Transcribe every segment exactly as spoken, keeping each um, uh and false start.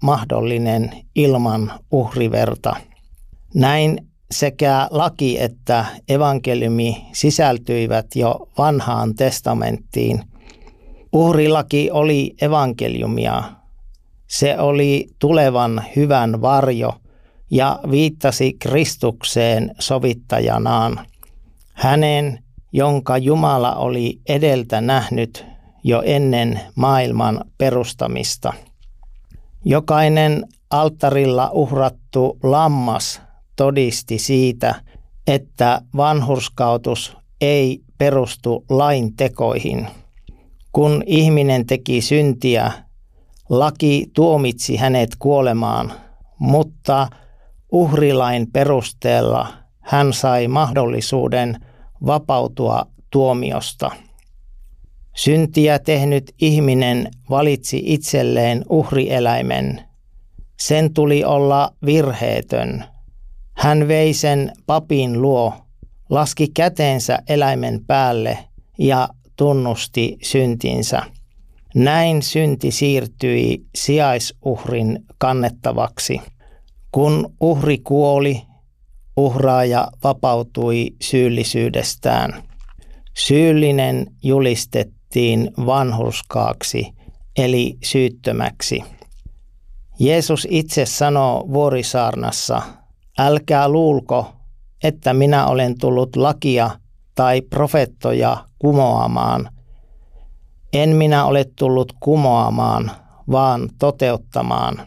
mahdollinen ilman uhriverta. Näin sekä laki että evankeliumi sisältyivät jo vanhaan testamenttiin. Uhrilaki oli evankeliumia. Se oli tulevan hyvän varjo ja viittasi Kristukseen sovittajanaan. Hänen, jonka Jumala oli edeltä nähnyt jo ennen maailman perustamista. Jokainen alttarilla uhrattu lammas todisti siitä, että vanhurskautus ei perustu lain tekoihin. Kun ihminen teki syntiä, laki tuomitsi hänet kuolemaan, mutta uhrilain perusteella hän sai mahdollisuuden vapautua tuomiosta. Syntiä tehnyt ihminen valitsi itselleen uhrieläimen. Sen tuli olla virheetön. Hän vei sen papin luo, laski käteensä eläimen päälle ja tunnusti syntinsä. Näin synti siirtyi sijaisuhrin kannettavaksi. Kun uhri kuoli, uhraaja vapautui syyllisyydestään. Syyllinen julistettiin vanhurskaaksi eli syyttömäksi. Jeesus itse sanoo vuorisaarnassa, älkää luulko, että minä olen tullut lakia tai profeettoja kumoamaan. En minä ole tullut kumoamaan, vaan toteuttamaan.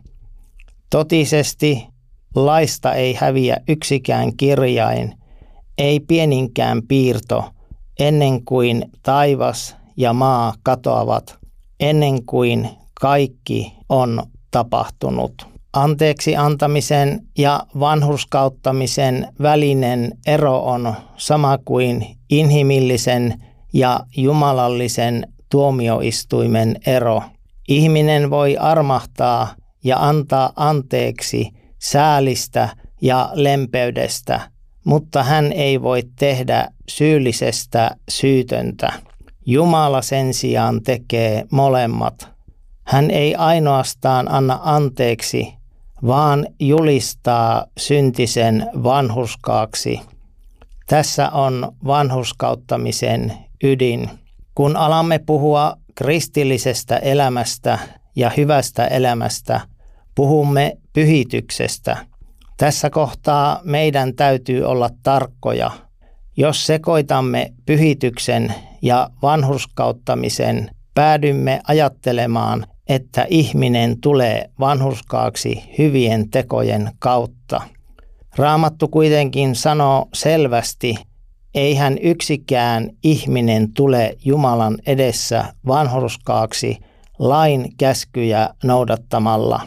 Totisesti laista ei häviä yksikään kirjain, ei pieninkään piirto, ennen kuin taivas ja maa katoavat, ennen kuin kaikki on tapahtunut. Anteeksi antamisen ja vanhurskauttamisen välinen ero on sama kuin inhimillisen ja jumalallisen tuomioistuimen ero. Ihminen voi armahtaa ja antaa anteeksi säälistä ja lempeydestä, mutta hän ei voi tehdä syyllisestä syytöntä. Jumala sen sijaan tekee molemmat. Hän ei ainoastaan anna anteeksi, vaan julistaa syntisen vanhurskaaksi. Tässä on vanhurskauttamisen ydin. Kun alamme puhua kristillisestä elämästä ja hyvästä elämästä, puhumme pyhityksestä. Tässä kohtaa meidän täytyy olla tarkkoja. Jos sekoitamme pyhityksen ja vanhurskauttamisen, päädymme ajattelemaan, että ihminen tulee vanhurskaaksi hyvien tekojen kautta. Raamattu kuitenkin sanoo selvästi, eihän yksikään ihminen tule Jumalan edessä vanhurskaaksi lain käskyjä noudattamalla.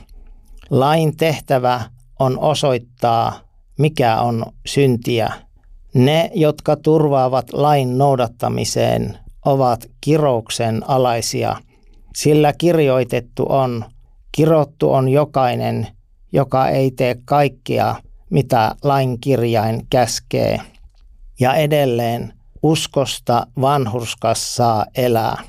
Lain tehtävä on osoittaa, mikä on syntiä. Ne, jotka turvaavat lain noudattamiseen, ovat kirouksen alaisia, sillä kirjoitettu on, kirottu on jokainen, joka ei tee kaikkea, mitä lain kirjain käskee. Ja edelleen, uskosta vanhurskas saa elää.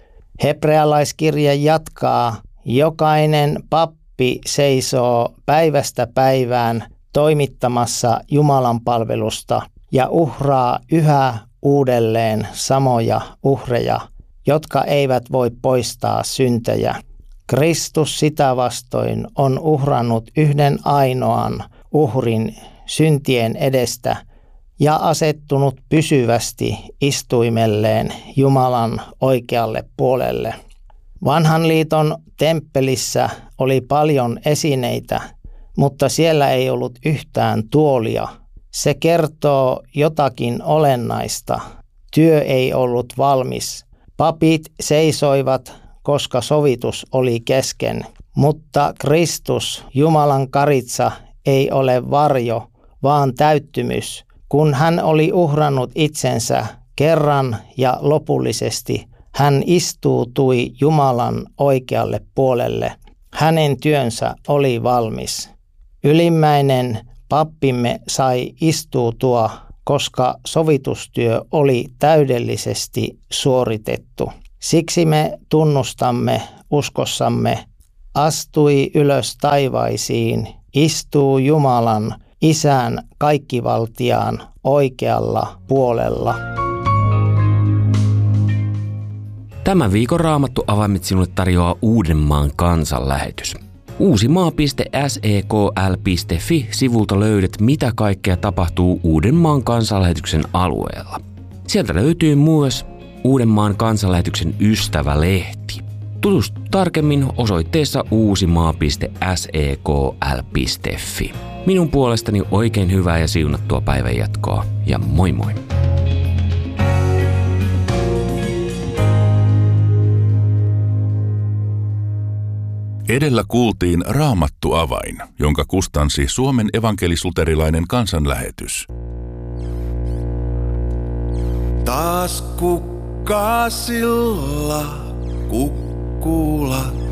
Hebrealaiskirja jatkaa, jokainen pappi seisoo päivästä päivään toimittamassa Jumalan palvelusta ja uhraa yhä uudelleen samoja uhreja, jotka eivät voi poistaa syntejä. Kristus sitä vastoin on uhrannut yhden ainoan uhrin syntien edestä ja asettunut pysyvästi istuimelleen Jumalan oikealle puolelle. Vanhan liiton temppelissä oli paljon esineitä, mutta siellä ei ollut yhtään tuolia. Se kertoo jotakin olennaista. Työ ei ollut valmis. Papit seisoivat, koska sovitus oli kesken. Mutta Kristus, Jumalan karitsa, ei ole varjo, vaan täyttymys. Kun hän oli uhrannut itsensä kerran ja lopullisesti, hän istuutui Jumalan oikealle puolelle. Hänen työnsä oli valmis. Ylimmäinen pappimme sai istuutua, koska sovitustyö oli täydellisesti suoritettu. Siksi me tunnustamme uskossamme, astui ylös taivaisiin, istuu Jumalan, Isän kaikkivaltiaan oikealla puolella. Tämän viikon Raamattu avaimet sinulle tarjoaa Uudenmaan kansanlähetys. Uusimaa piste s e k l piste f i sivulta löydät, mitä kaikkea tapahtuu Uudenmaan kansanlähetyksen alueella. Sieltä löytyy myös Uudenmaan kansanlähetyksen ystävälehti. Tutustu tarkemmin osoitteessa uusimaa piste s e k l piste f i. Minun puolestani oikein hyvää ja siunattua päivänjatkoa ja moi moi! Edellä kuultiin Raamattu-avain, jonka kustansi Suomen evankelis-luterilainen kansanlähetys. Taas kukkasilla kukkulat.